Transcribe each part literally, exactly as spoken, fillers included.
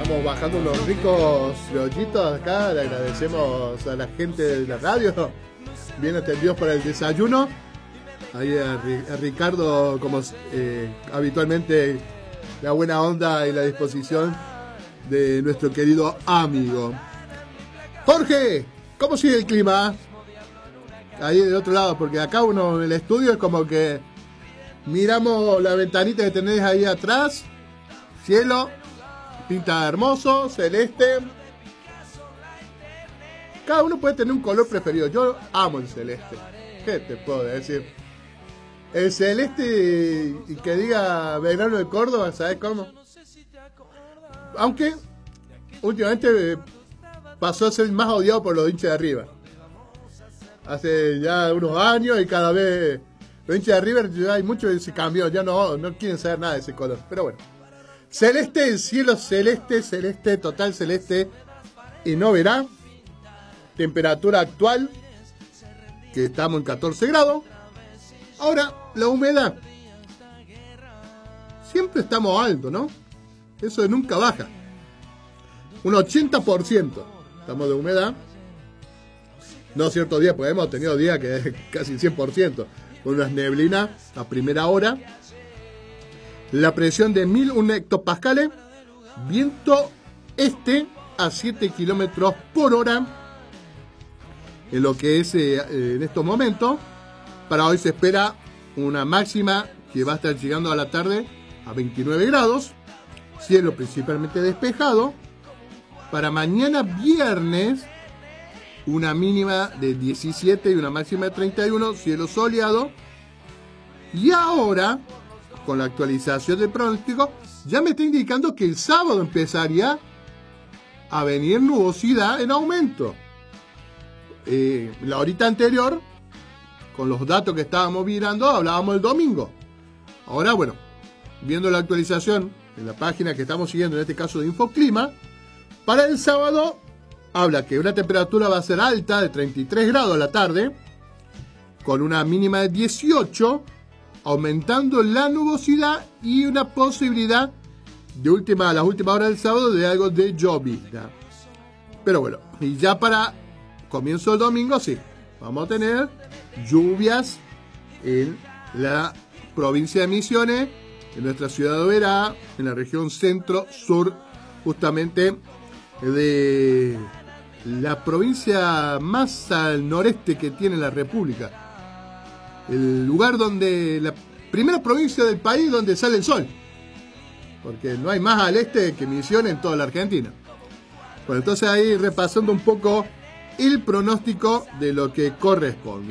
Estamos bajando unos ricos criollitos acá. Le agradecemos a la gente de la radio. Bien atendidos para el desayuno. Ahí a, a Ricardo, como eh, habitualmente, la buena onda y la disposición de nuestro querido amigo. Jorge, ¿cómo sigue el clima? Ahí del otro lado, porque acá uno en el estudio es como que miramos la ventanita que tenés ahí atrás. Cielo, pinta hermoso, celeste. Cada uno puede tener un color preferido. Yo amo el celeste. ¿Qué te puedo decir? El celeste y que diga verano de Córdoba, ¿sabes cómo? Aunque últimamente pasó a ser más odiado por los hinchas de arriba. Hace ya unos años y cada vez los hinchas de River ya hay mucho que se cambió. Ya no, no quieren saber nada de ese color. Pero bueno. Celeste, el cielo celeste, celeste, total celeste. Y no verá. Temperatura actual, que estamos en catorce grados. Ahora, la humedad. Siempre estamos altos, ¿no? Eso nunca baja. Un ochenta por ciento estamos de humedad. No ciertos días, porque hemos tenido días que es casi cien por ciento. Con unas neblinas a primera hora. La presión de mil un hectopascales. Viento este a siete kilómetros por hora. En lo que es eh, en estos momentos. Para hoy se espera una máxima que va a estar llegando a la tarde a veintinueve grados. Cielo principalmente despejado. Para mañana viernes, una mínima de diecisiete y una máxima de treinta y uno. Cielo soleado. Y ahora, con la actualización del pronóstico, ya me está indicando que el sábado empezaría a venir nubosidad en aumento. Eh, la horita anterior, con los datos que estábamos mirando, hablábamos el domingo. Ahora, bueno, viendo la actualización en la página que estamos siguiendo, en este caso de Infoclima, para el sábado habla que una temperatura va a ser alta de treinta y tres grados a la tarde, con una mínima de dieciocho, aumentando la nubosidad y una posibilidad de última, a las últimas horas del sábado de algo de llovizna. Pero bueno, y ya para comienzo del domingo, sí, vamos a tener lluvias en la provincia de Misiones, en nuestra ciudad de Oberá, en la región centro-sur, justamente de la provincia más al noreste que tiene la República. El lugar donde, la primera provincia del país donde sale el sol. Porque no hay más al este que Misiones en toda la Argentina. Bueno, entonces ahí repasando un poco el pronóstico de lo que corresponde.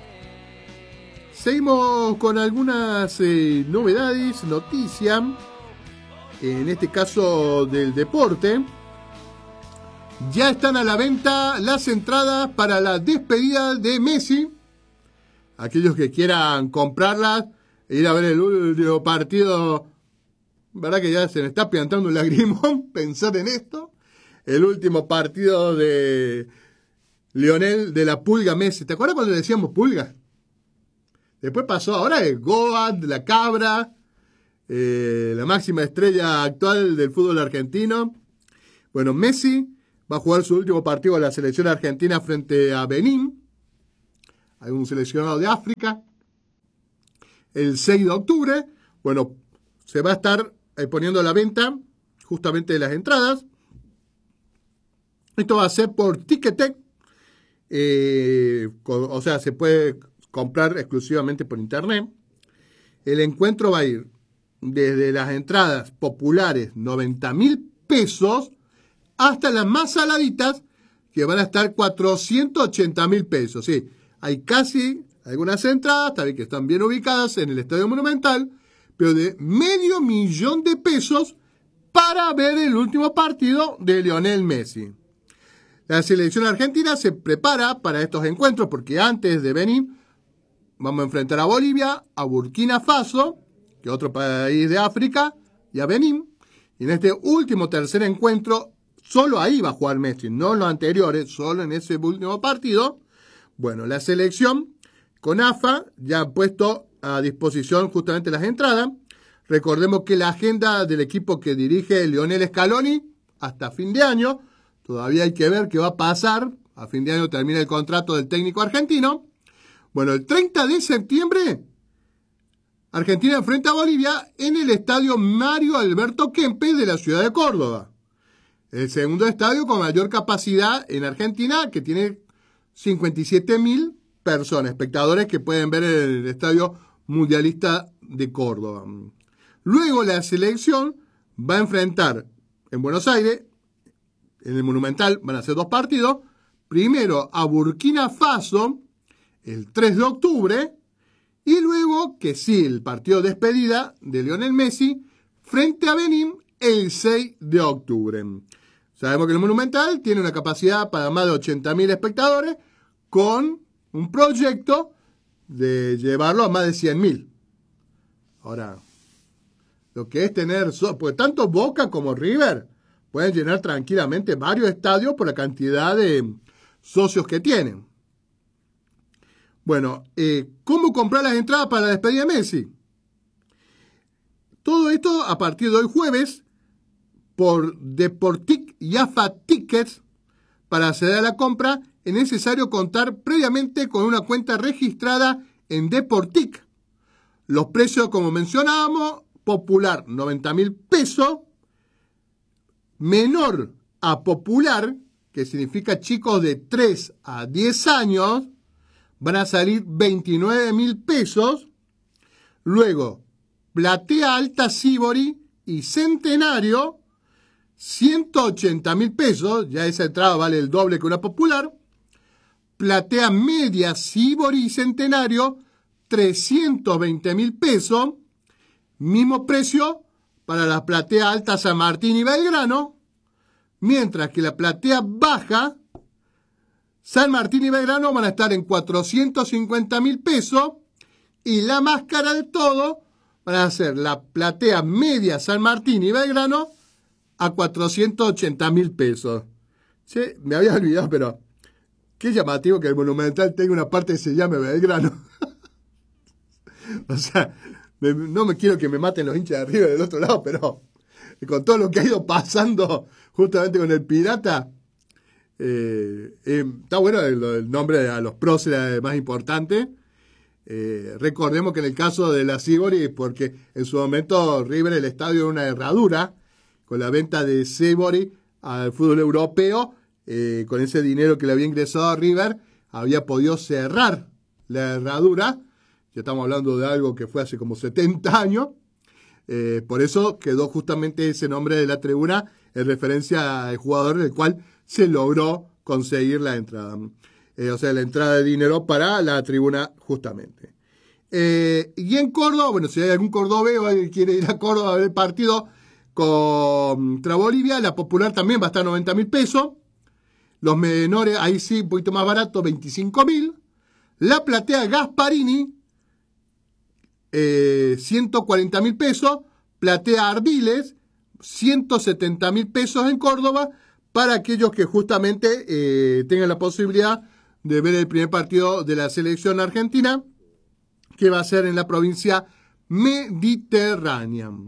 Seguimos con algunas eh, novedades, noticias, en este caso del deporte. Ya están a la venta las entradas para la despedida de Messi. Aquellos que quieran comprarlas e ir a ver el último partido, verdad que ya se me está piantando un lagrimón pensar en esto. El último partido de Lionel de la Pulga Messi. ¿Te acuerdas cuando le decíamos Pulga? Después pasó ahora el Goat, la Cabra, eh, la máxima estrella actual del fútbol argentino. Bueno, Messi va a jugar su último partido de la selección argentina frente a Benín. Hay un seleccionado de África. El seis de octubre. Bueno, se va a estar eh, poniendo a la venta justamente las entradas. Esto va a ser por Ticketek. Eh, o sea, se puede comprar exclusivamente por internet. El encuentro va a ir desde las entradas populares, noventa mil pesos, hasta las más saladitas, que van a estar cuatrocientos ochenta mil pesos. Sí, hay casi algunas entradas, también que están bien ubicadas en el Estadio Monumental, pero de medio millón de pesos para ver el último partido de Lionel Messi. La selección argentina se prepara para estos encuentros porque antes de venir vamos a enfrentar a Bolivia, a Burkina Faso, que es otro país de África, y a Benín. Y en este último tercer encuentro, solo ahí va a jugar Messi, no en los anteriores, solo en ese último partido. Bueno, la selección con A F A ya ha puesto a disposición justamente las entradas. Recordemos que la agenda del equipo que dirige Lionel Scaloni, hasta fin de año. Todavía hay que ver qué va a pasar. A fin de año termina el contrato del técnico argentino. Bueno, el treinta de septiembre, Argentina enfrenta a Bolivia en el estadio Mario Alberto Kempes de la ciudad de Córdoba. El segundo estadio con mayor capacidad en Argentina, que tiene cincuenta y siete mil personas, espectadores que pueden ver el estadio mundialista de Córdoba. Luego la selección va a enfrentar en Buenos Aires, en el Monumental, van a ser dos partidos. Primero a Burkina Faso, el tres de octubre, y luego, que sí, el partido de despedida de Lionel Messi frente a Benín el seis de octubre. Sabemos que el Monumental tiene una capacidad para más de ochenta mil espectadores, con un proyecto de llevarlo a más de cien mil. Ahora, lo que es tener, pues tanto Boca como River pueden llenar tranquilamente varios estadios por la cantidad de socios que tienen. Bueno, eh, ¿cómo comprar las entradas para la despedida de Messi? Todo esto a partir de hoy jueves por Deportic y A F A Tickets. Para acceder a la compra es necesario contar previamente con una cuenta registrada en Deportic. Los precios, como mencionábamos, popular noventa mil pesos, menor a popular, que significa chicos de tres a diez años, van a salir veintinueve mil pesos. Luego, platea alta Sibori y centenario, ciento ochenta mil pesos, ya esa entrada vale el doble que una popular. Platea media Sibori y centenario, trescientos veinte mil pesos. Mismo precio para la platea alta San Martín y Belgrano, mientras que la platea baja San Martín y Belgrano van a estar en cuatrocientos cincuenta mil pesos, y la más cara de todo van a ser la platea media San Martín y Belgrano a cuatrocientos ochenta mil pesos. Sí, me había olvidado, pero qué llamativo que el Monumental tenga una parte que se llame Belgrano. O sea, me, no me quiero que me maten los hinchas de arriba del otro lado, pero con todo lo que ha ido pasando justamente con el Pirata, eh, eh, está bueno el, el nombre a los próceres más importantes. Eh, recordemos que en el caso de la Sibori, porque en su momento River, el estadio era una herradura, con la venta de Sibori al fútbol europeo, eh, con ese dinero que le había ingresado a River, había podido cerrar la herradura. Ya estamos hablando de algo que fue hace como setenta años. Eh, por eso quedó justamente ese nombre de la tribuna en referencia al jugador del cual se logró conseguir la entrada. Eh, o sea, la entrada de dinero para la tribuna justamente. Eh, y en Córdoba, bueno, si hay algún cordobés que quiere ir a Córdoba a ver el partido contra Bolivia, la popular también va a estar noventa mil pesos. Los menores, ahí sí, un poquito más barato, veinticinco mil. La platea Gasparini, eh, ciento cuarenta mil pesos. Platea Ardiles, ciento setenta mil pesos en Córdoba, para aquellos que justamente eh, tengan la posibilidad de ver el primer partido de la selección argentina, que va a ser en la provincia mediterránea.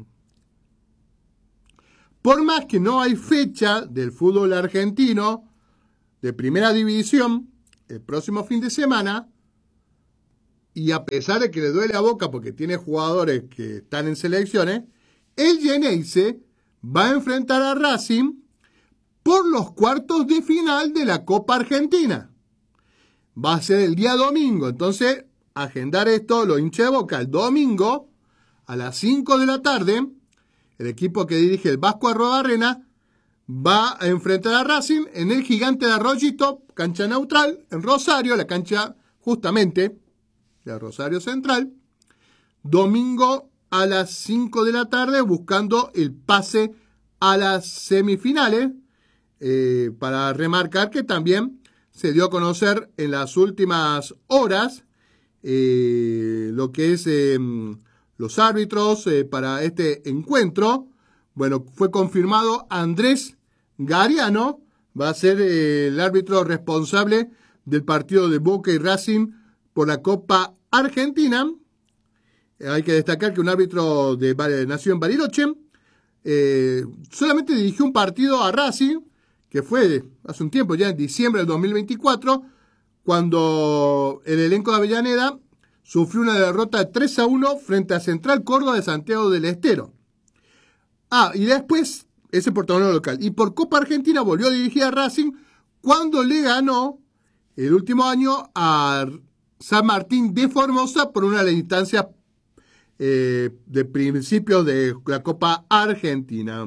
Por más que no hay fecha del fútbol argentino de primera división el próximo fin de semana, y a pesar de que le duele la boca porque tiene jugadores que están en selecciones, el Geneise va a enfrentar a Racing por los cuartos de final de la Copa Argentina. Va a ser el día domingo, entonces agendar esto, los hinchas de Boca, el domingo a las cinco de la tarde, el equipo que dirige el Vasco Arruabarrena va a enfrentar a Racing en el Gigante de Arroyito, cancha neutral, en Rosario, la cancha justamente de Rosario Central, domingo a las cinco de la tarde, buscando el pase a las semifinales, eh, para remarcar que también se dio a conocer en las últimas horas eh, lo que es eh, los árbitros eh, para este encuentro. Bueno, fue confirmado Andrés Gariano, va a ser eh, el árbitro responsable del partido de Boca y Racing por la Copa Argentina. Eh, hay que destacar que un árbitro de, nació en Bariloche, eh, solamente dirigió un partido a Racing, que fue hace un tiempo, ya en diciembre del dos mil veinticuatro, cuando el elenco de Avellaneda sufrió una derrota de tres a uno frente a Central Córdoba de Santiago del Estero. Ah, y después, ese por torneo local. Y por Copa Argentina volvió a dirigir a Racing cuando le ganó el último año a San Martín de Formosa por una de las instancias eh, de principios de la Copa Argentina.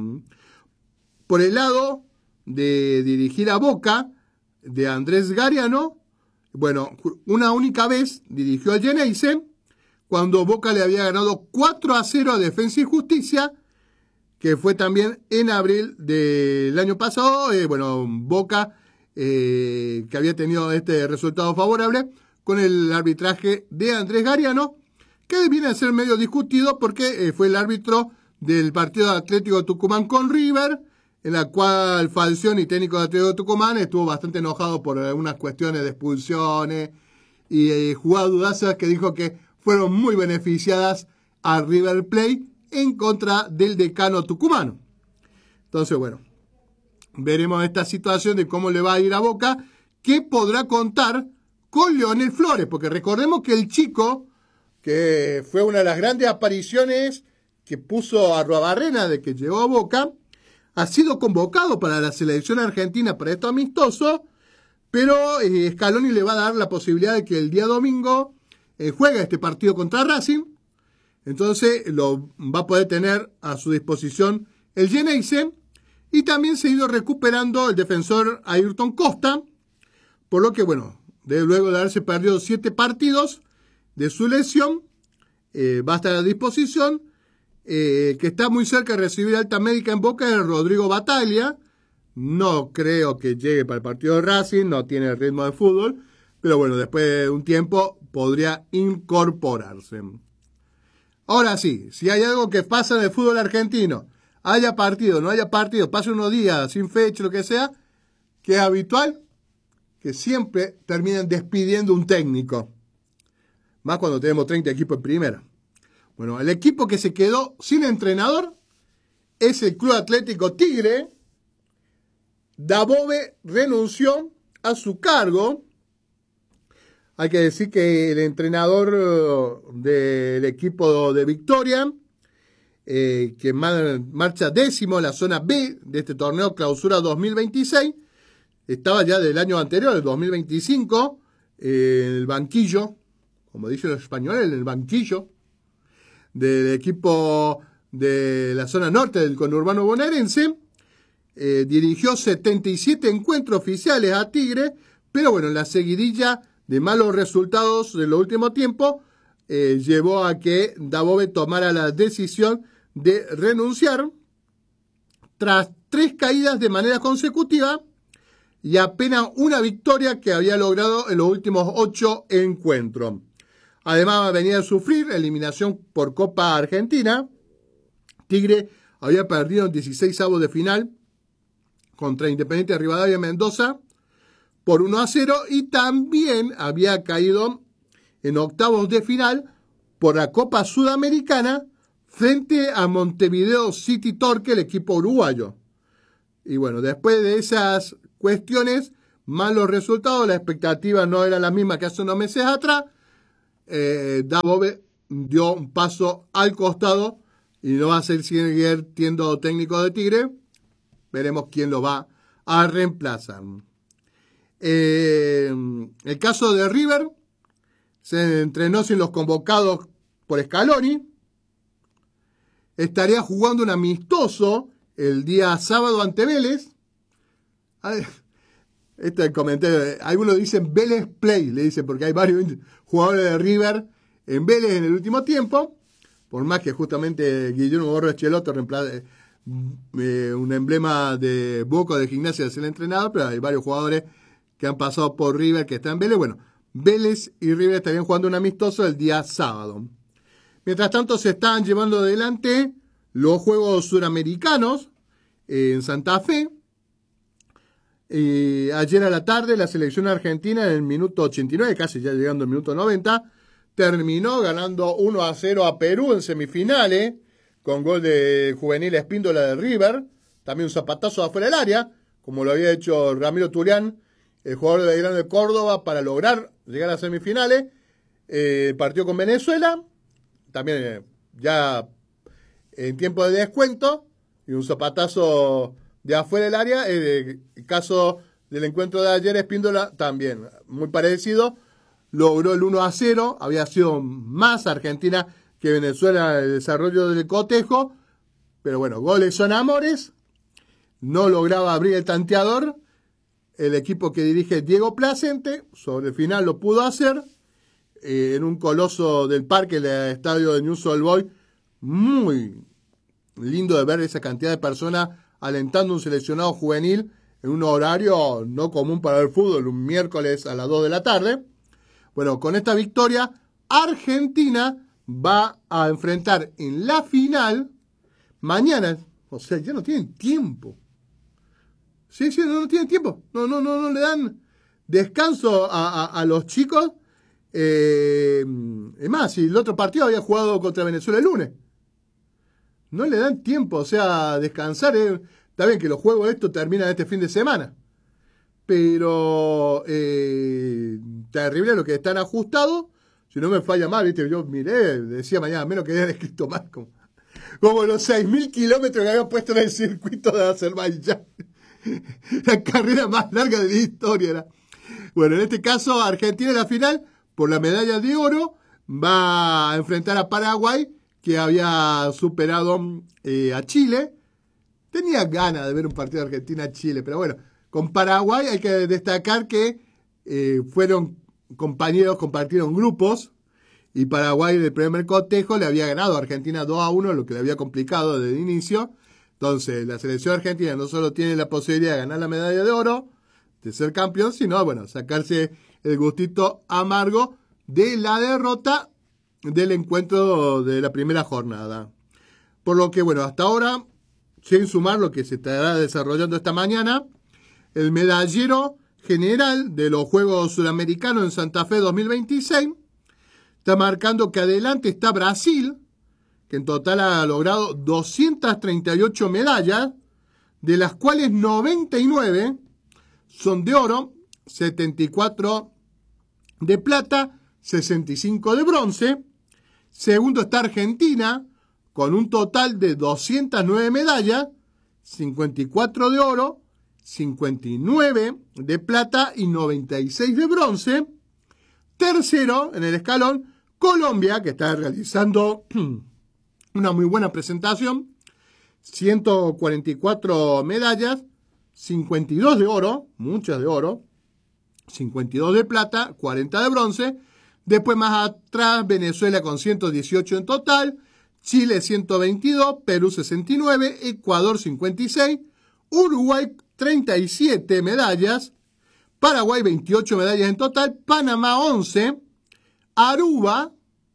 Por el lado de dirigir a Boca, de Andrés Gariano, bueno, una única vez dirigió al Geneise, cuando Boca le había ganado cuatro a cero a Defensa y Justicia, que fue también en abril del año pasado. Eh, bueno, Boca, eh, que había tenido este resultado favorable, con el arbitraje de Andrés Gariano, que viene a ser medio discutido porque eh, fue el árbitro del partido de Atlético Tucumán con River, en la cual Falcioni, técnico de Atlético Tucumán, estuvo bastante enojado por algunas cuestiones de expulsiones y eh, jugadas dudosas que dijo que fueron muy beneficiadas a River Plate en contra del decano tucumano. Entonces, bueno, veremos esta situación de cómo le va a ir a Boca, que podrá contar con Leonel Flores, porque recordemos que el chico, que fue una de las grandes apariciones que puso a Arruabarrena de que llegó a Boca, ha sido convocado para la selección argentina para estos amistosos, pero eh, Scaloni le va a dar la posibilidad de que el día domingo eh, juegue este partido contra Racing. Entonces lo va a poder tener a su disposición el Geneise, y también se ha ido recuperando el defensor Ayrton Costa, por lo que, bueno, de, luego de haberse perdido siete partidos de su lesión, eh, va a estar a disposición. Eh, que está muy cerca de recibir alta médica en Boca es Rodrigo Bataglia. No creo que llegue para el partido de Racing, no tiene el ritmo de fútbol, pero bueno, después de un tiempo podría incorporarse. Ahora sí, si hay algo que pasa en el fútbol argentino, haya partido, no haya partido, pase unos días sin fecha, lo que sea, que es habitual, que siempre terminan despidiendo un técnico. Más cuando tenemos treinta equipos en primera. Bueno, el equipo que se quedó sin entrenador es el Club Atlético Tigre. Dabove renunció a su cargo. Hay que decir que el entrenador del equipo de Victoria, eh, que marcha décimo en la zona B de este torneo Clausura dos mil veintiséis, estaba ya del año anterior, el dos mil veinticinco, eh, en el banquillo, como dicen los españoles, en el banquillo del equipo de la zona norte del conurbano bonaerense. Eh, dirigió setenta y siete encuentros oficiales a Tigre, pero bueno, la seguidilla de malos resultados de los últimos tiempos eh, llevó a que Dabove tomara la decisión de renunciar tras tres caídas de manera consecutiva y apenas una victoria que había logrado en los últimos ocho encuentros. Además, venía a sufrir eliminación por Copa Argentina. Tigre había perdido en dieciseisavos de final contra Independiente Rivadavia Mendoza por uno a cero, y también había caído en octavos de final por la Copa Sudamericana frente a Montevideo City Torque, el equipo uruguayo. Y bueno, después de esas cuestiones, malos resultados, las expectativas no eran las mismas que hace unos meses atrás. Eh, Dabove dio un paso al costado y no va a ser seguir siendo técnico de Tigre. Veremos quién lo va a reemplazar. Eh, el caso de River, se entrenó sin los convocados por Scaloni. Estaría jugando un amistoso el día sábado ante Vélez. Este comentario, algunos dicen Vélez Play, le dicen, porque hay varios jugadores de River en Vélez en el último tiempo, por más que justamente Guillermo Borges Cheloto reemplace eh, un emblema de Boca de Gimnasia es el entrenador, pero hay varios jugadores que han pasado por River que están en Vélez. Bueno, Vélez y River estarían jugando un amistoso el día sábado. Mientras tanto, se están llevando adelante los Juegos Suramericanos en Santa Fe. Y ayer a la tarde la selección argentina en el minuto ochenta y nueve, casi ya llegando al minuto noventa, terminó ganando uno a cero a Perú en semifinales, con gol de Juvenil Espíndola de River, también un zapatazo afuera del área, como lo había hecho Ramiro Turián, el jugador de Belgrano de Córdoba, para lograr llegar a semifinales. Eh, partió con Venezuela, también eh, ya en tiempo de descuento, y un zapatazo de afuera del área. Eh, el caso del encuentro de ayer, Espíndola también, muy parecido, logró el uno a cero, había sido más Argentina que Venezuela en el desarrollo del cotejo, pero bueno, goles son amores, no lograba abrir el tanteador, el equipo que dirige Diego Placente, sobre el final lo pudo hacer, eh, en un coloso del parque, el estadio de Newell's Old Boys, muy lindo de ver esa cantidad de personas alentando un seleccionado juvenil en un horario no común para el fútbol, un miércoles a las dos de la tarde. Bueno, con esta victoria, Argentina va a enfrentar en la final mañana, o sea, ya no tienen tiempo. Sí, sí, no, no tienen tiempo. No, no, no, no le dan descanso a, a, a los chicos. Eh, es más, si el otro partido había jugado contra Venezuela el lunes. No le dan tiempo, o sea, descansar. Eh. Está bien que los juegos estos terminan este fin de semana. Pero eh, terrible lo que están ajustados. Si no me falla mal, ¿viste? Yo miré, decía mañana, menos que hayan escrito mal, como, como los seis mil kilómetros que habían puesto en el circuito de Azerbaiyán. La carrera más larga de la historia era. Bueno, en este caso, Argentina en la final, por la medalla de oro, va a enfrentar a Paraguay, que había superado eh, a Chile. Tenía ganas de ver un partido de Argentina-Chile, pero bueno, con Paraguay hay que destacar que eh, fueron compañeros, compartieron grupos, y Paraguay en el primer cotejo le había ganado a Argentina dos a uno, lo que le había complicado desde el inicio. Entonces, la selección argentina no solo tiene la posibilidad de ganar la medalla de oro, de ser campeón, sino, bueno, sacarse el gustito amargo de la derrota del encuentro de la primera jornada. Por lo que, bueno, hasta ahora, sin sumar lo que se estará desarrollando esta mañana, el medallero general de los Juegos Sudamericanos en Santa Fe dos mil veintiséis está marcando que adelante está Brasil, que en total ha logrado doscientas treinta y ocho medallas, de las cuales noventa y nueve son de oro, setenta y cuatro de plata, sesenta y cinco de bronce. Segundo está Argentina, con un total de doscientas nueve medallas, cincuenta y cuatro de oro, cincuenta y nueve de plata y noventa y seis de bronce. Tercero en el escalón, Colombia, que está realizando una muy buena presentación, ciento cuarenta y cuatro medallas, cincuenta y dos de oro, muchas de oro, cincuenta y dos de plata, cuarenta de bronce. Después más atrás, Venezuela con ciento dieciocho en total, Chile ciento veintidós, Perú sesenta y nueve, Ecuador cincuenta y seis, Uruguay treinta y siete medallas, Paraguay veintiocho medallas en total, Panamá once, Aruba,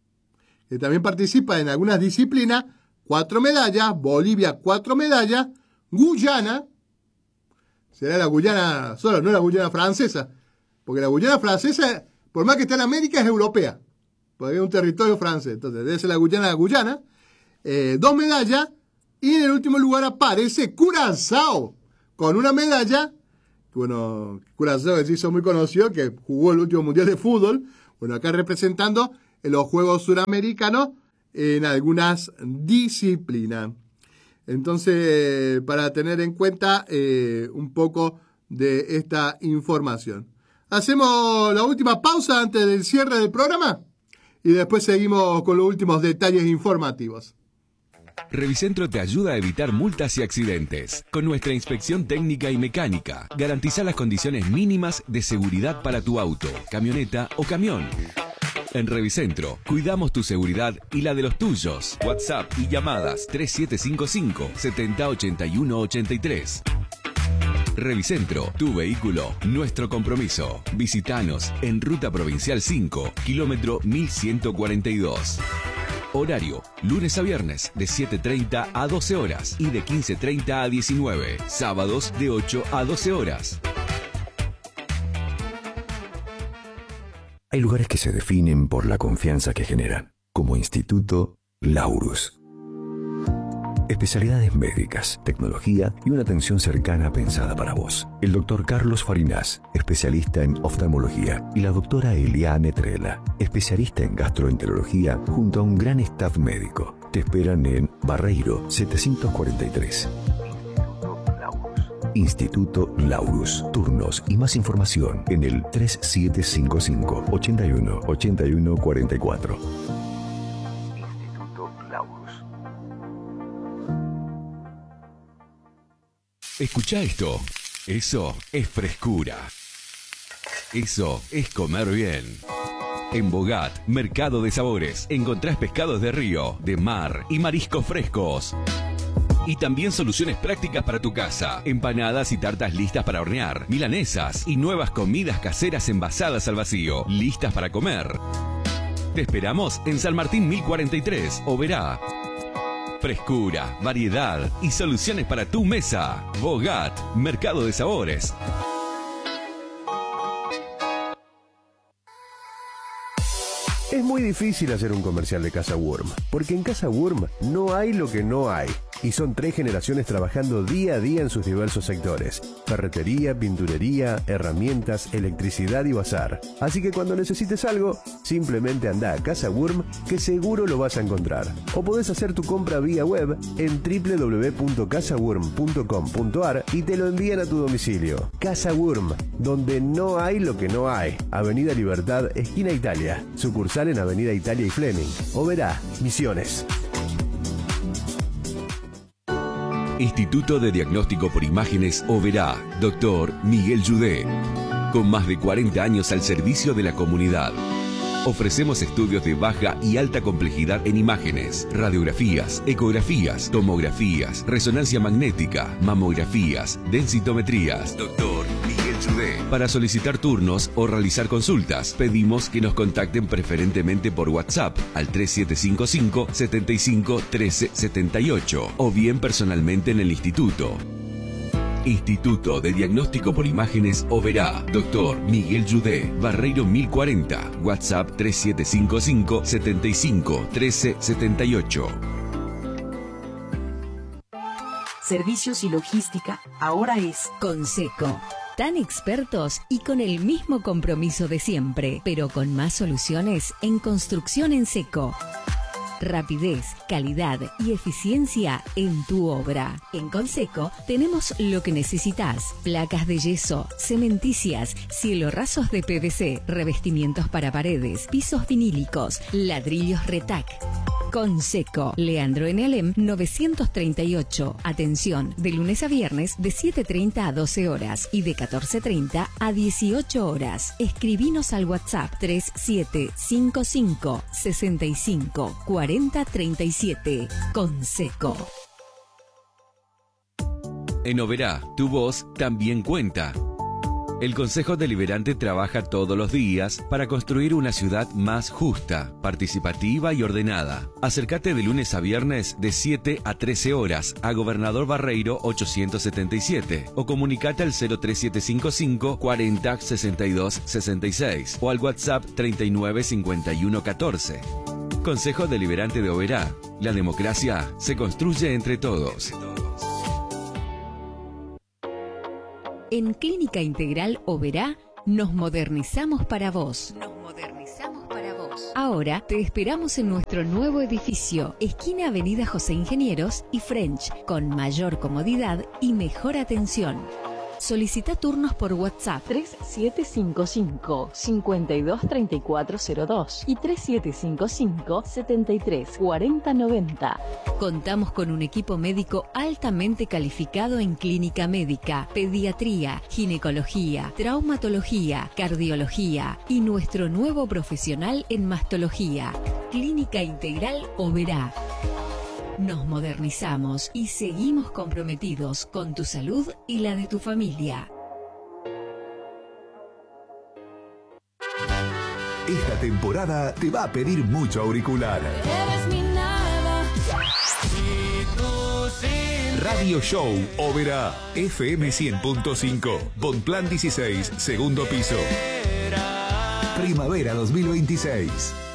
que también participa en algunas disciplinas, cuatro medallas, Bolivia cuatro medallas, Guyana, será la Guyana, solo no la Guyana francesa, porque la Guyana francesa, por más que está en América, es europea, porque es un territorio francés, entonces debe ser la Guyana, la Guyana, eh, dos medallas, y en el último lugar aparece Curazao, con una medalla, bueno, Curazao que se hizo muy conocido, que jugó el último Mundial de Fútbol, bueno, acá representando en los Juegos Suramericanos en algunas disciplinas. Entonces, para tener en cuenta eh, un poco de esta información. Hacemos la última pausa antes del cierre del programa y después seguimos con los últimos detalles informativos. Revicentro te ayuda a evitar multas y accidentes. Con nuestra inspección técnica y mecánica, garantiza las condiciones mínimas de seguridad para tu auto, camioneta o camión. En Revicentro, cuidamos tu seguridad y la de los tuyos. WhatsApp y llamadas tres siete cinco cinco, siete cero ocho uno ocho tres. Revicentro, tu vehículo, nuestro compromiso. Visítanos en Ruta Provincial cinco, kilómetro mil ciento cuarenta y dos. Horario, lunes a viernes de siete treinta a doce horas y de quince treinta a diecinueve. Sábados de ocho a doce horas. Hay lugares que se definen por la confianza que generan, como Instituto Laurus. Especialidades médicas, tecnología y una atención cercana pensada para vos. El doctor Carlos Farinas, especialista en oftalmología, y la doctora Eliane Trela, especialista en gastroenterología, junto a un gran staff médico. Te esperan en Barreiro setecientos cuarenta y tres. Instituto Laurus. Turnos y más información en el tres siete cinco cinco, ocho uno, ocho uno cuatro cuatro. Instituto Laurus. Escucha esto. Eso es frescura. Eso es comer bien. En Bogat, Mercado de Sabores, encontrás pescados de río, de mar y mariscos frescos. Y también soluciones prácticas para tu casa. Empanadas y tartas listas para hornear. Milanesas y nuevas comidas caseras envasadas al vacío. Listas para comer. Te esperamos en San Martín mil cuarenta y tres, Oberá. Frescura, variedad y soluciones para tu mesa. Bogat, Mercado de Sabores. Es muy difícil hacer un comercial de Casa Wurm, porque en Casa Wurm no hay lo que no hay. Y son tres generaciones trabajando día a día en sus diversos sectores. Ferretería, pinturería, herramientas, electricidad y bazar. Así que cuando necesites algo, simplemente anda a Casa Wurm, que seguro lo vas a encontrar. O podés hacer tu compra vía web en doble u doble u doble u punto casa wurm punto com punto a r y te lo envían a tu domicilio. Casa Wurm, donde no hay lo que no hay. Avenida Libertad, esquina Italia. Sucursal en Avenida Italia y Fleming. Oberá, Misiones. Instituto de Diagnóstico por Imágenes Oberá, doctor Miguel Judé. Con más de cuarenta años al servicio de la comunidad. Ofrecemos estudios de baja y alta complejidad en imágenes, radiografías, ecografías, tomografías, resonancia magnética, mamografías, densitometrías. Doctor Miguel Judé. Para solicitar turnos o realizar consultas, pedimos que nos contacten preferentemente por WhatsApp al tres siete cinco cinco, setenta y cinco, trece setenta y ocho o bien personalmente en el instituto. Instituto de Diagnóstico por Imágenes Oberá, doctor Miguel Judé, Barreiro mil cuarenta, WhatsApp tres siete cinco cinco, setenta y cinco, trece setenta y ocho. Servicios y logística ahora es Conseco. Tan expertos y con el mismo compromiso de siempre, pero con más soluciones en construcción en seco. Rapidez, calidad y eficiencia en tu obra. En Conseco tenemos lo que necesitas: placas de yeso, cementicias, cielo rasos de P V C, revestimientos para paredes, pisos vinílicos, ladrillos Retac. Conseco, Leandro en Alem novecientos treinta y ocho. Atención, de lunes a viernes de siete treinta a doce horas y de catorce treinta a dieciocho horas. Escribinos al WhatsApp tres siete cinco cinco, sesenta y cinco, cuarenta treinta y siete. Conseco. En Oberá, tu voz también cuenta. El Consejo Deliberante trabaja todos los días para construir una ciudad más justa, participativa y ordenada. Acércate de lunes a viernes de siete a trece horas a Gobernador Barreiro ochocientos setenta y siete o comunicate al cero tres siete cinco cinco, cuarenta, sesenta y dos, sesenta y seis o al WhatsApp treinta y nueve, cincuenta y uno, catorce. Consejo Deliberante de Oberá. La democracia se construye entre todos. En Clínica Integral Oberá nos modernizamos para vos. Nos modernizamos para vos. Ahora te esperamos en nuestro nuevo edificio, esquina Avenida José Ingenieros y French, con mayor comodidad y mejor atención. Solicita turnos por WhatsApp tres siete cinco cinco, cincuenta y dos, treinta y cuatro cero dos y tres siete cinco cinco, setenta y tres, cuarenta noventa. Contamos con un equipo médico altamente calificado en clínica médica, pediatría, ginecología, traumatología, cardiología y nuestro nuevo profesional en mastología. Clínica Integral Oberá. Nos modernizamos y seguimos comprometidos con tu salud y la de tu familia. Esta temporada te va a pedir mucho auricular. Eres mi nada. Radio Show Oberá, F M cien punto cinco, Bonplan dieciséis, segundo piso. Primavera dos mil veintiséis.